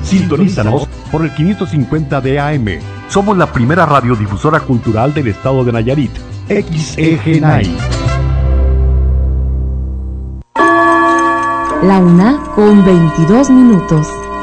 Sintonízanos por el 550 de AM. Somos la primera radiodifusora cultural del estado de Nayarit. XEGNAI. La 1:22 minutos.